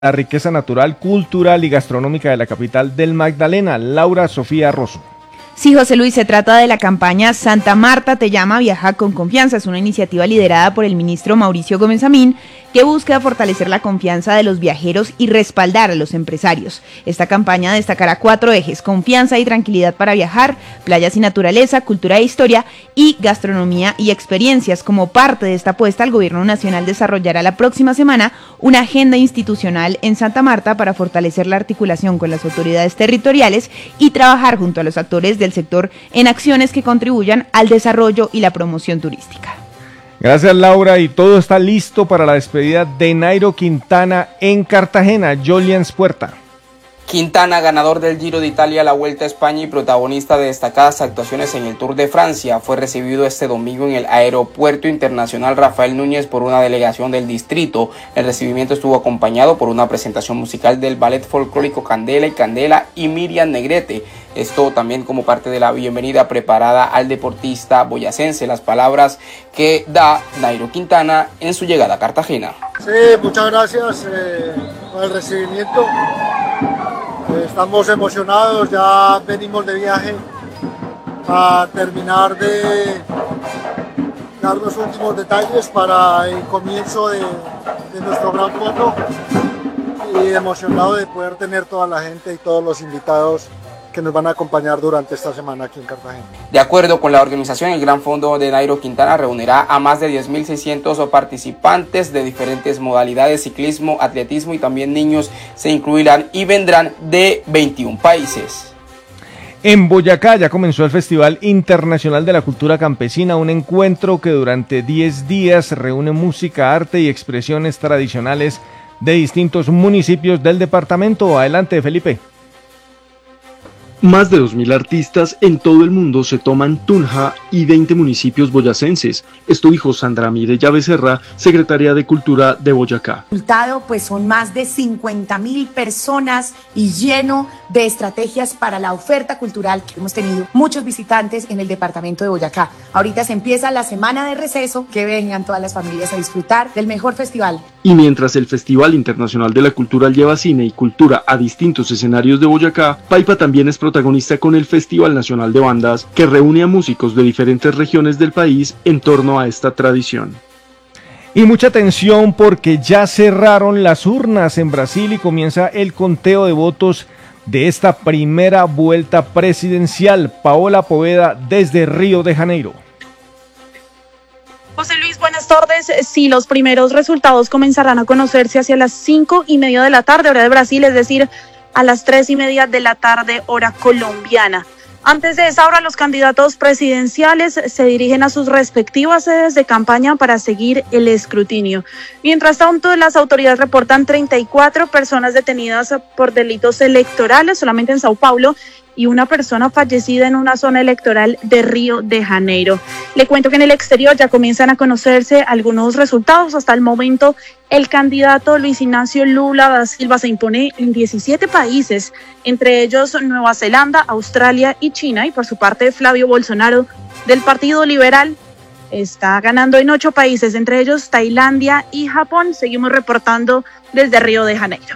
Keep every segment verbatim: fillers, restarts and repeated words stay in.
la riqueza natural, cultural y gastronómica de la capital del Magdalena. Laura Sofía Rosso. Sí, José Luis, se trata de la campaña Santa Marta te llama, viaja con confianza. Es una iniciativa liderada por el ministro Mauricio Gómez Amín que busca fortalecer la confianza de los viajeros y respaldar a los empresarios. Esta campaña destacará cuatro ejes: confianza y tranquilidad para viajar, playas y naturaleza, cultura e historia y gastronomía y experiencias. Como parte de esta apuesta, el Gobierno Nacional desarrollará la próxima semana una agenda institucional en Santa Marta para fortalecer la articulación con las autoridades territoriales y trabajar junto a los actores del sector en acciones que contribuyan al desarrollo y la promoción turística. Gracias, Laura, y todo está listo para la despedida de Nairo Quintana en Cartagena. Jolians Puerta. Quintana, ganador del Giro de Italia, la Vuelta a España y protagonista de destacadas actuaciones en el Tour de Francia, fue recibido este domingo en el Aeropuerto Internacional Rafael Núñez por una delegación del distrito. El recibimiento estuvo acompañado por una presentación musical del ballet folclórico Candela y Candela y Miriam Negrete. Esto también como parte de la bienvenida preparada al deportista boyacense. Las palabras que da Nairo Quintana en su llegada a Cartagena. Sí, muchas gracias eh, por el recibimiento. Estamos emocionados, ya venimos de viaje a terminar de dar los últimos detalles para el comienzo de, de nuestro gran fondo y emocionado de poder tener toda la gente y todos los invitados que nos van a acompañar durante esta semana aquí en Cartagena. De acuerdo con la organización, el Gran Fondo de Nairo Quintana reunirá a más de diez mil seiscientos participantes de diferentes modalidades: ciclismo, atletismo y también niños se incluirán y vendrán de veintiún países. En Boyacá ya comenzó el Festival Internacional de la Cultura Campesina, un encuentro que durante diez días reúne música, arte y expresiones tradicionales de distintos municipios del departamento. Adelante, Felipe. Más de dos mil artistas en todo el mundo se toman Tunja y veinte municipios boyacenses. Esto dijo Sandra Mireya Becerra, secretaria de Cultura de Boyacá. El resultado pues son más de cincuenta mil personas y lleno de estrategias para la oferta cultural que hemos tenido muchos visitantes en el departamento de Boyacá. Ahorita se empieza la semana de receso, que vengan todas las familias a disfrutar del mejor festival. Y mientras el Festival Internacional de la Cultura lleva cine y cultura a distintos escenarios de Boyacá, Paipa también es protagonista con el Festival Nacional de Bandas, que reúne a músicos de diferentes regiones del país en torno a esta tradición. Y mucha atención porque ya cerraron las urnas en Brasil y comienza el conteo de votos de esta primera vuelta presidencial. Paola Poveda desde Río de Janeiro. José Luis, buenas tardes. Sí, los primeros resultados comenzarán a conocerse hacia las cinco y media de la tarde, hora de Brasil, es decir, a las tres y media de la tarde, hora colombiana. Antes de esa hora, los candidatos presidenciales se dirigen a sus respectivas sedes de campaña para seguir el escrutinio. Mientras tanto, las autoridades reportan treinta y cuatro personas detenidas por delitos electorales solamente en Sao Paulo y una persona fallecida en una zona electoral de Río de Janeiro. Le cuento que en el exterior ya comienzan a conocerse algunos resultados. Hasta el momento, el candidato Luis Ignacio Lula da Silva se impone en diecisiete países, entre ellos Nueva Zelanda, Australia y China. Y por su parte, Flavio Bolsonaro, del Partido Liberal, está ganando en ocho países, entre ellos Tailandia y Japón. Seguimos reportando desde Río de Janeiro.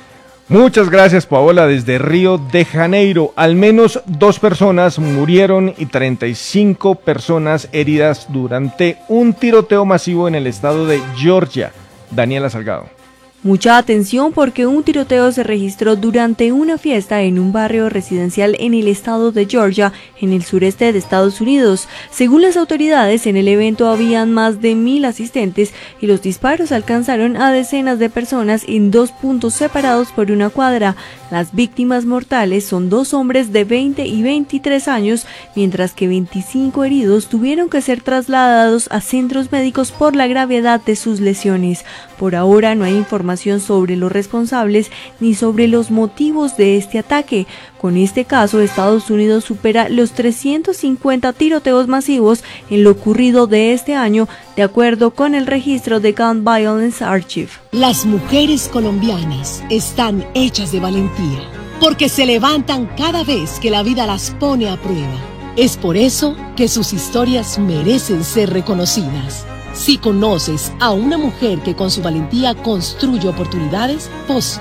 Muchas gracias, Paola, desde Río de Janeiro. Al menos dos personas murieron y treinta y cinco personas heridas durante un tiroteo masivo en el estado de Georgia. Daniela Salgado. Mucha atención porque un tiroteo se registró durante una fiesta en un barrio residencial en el estado de Georgia, en el sureste de Estados Unidos. Según las autoridades, en el evento habían más de mil asistentes y los disparos alcanzaron a decenas de personas en dos puntos separados por una cuadra. Las víctimas mortales son dos hombres de veinte y veintitrés años, mientras que veinticinco heridos tuvieron que ser trasladados a centros médicos por la gravedad de sus lesiones. Por ahora no hay información sobre los responsables ni sobre los motivos de este ataque. Con este caso, Estados Unidos supera los trescientos cincuenta tiroteos masivos en lo ocurrido de este año, de acuerdo con el registro de Gun Violence Archive. Las mujeres colombianas están hechas de valentía, porque se levantan cada vez que la vida las pone a prueba. Es por eso que sus historias merecen ser reconocidas. Si conoces a una mujer que con su valentía construye oportunidades, post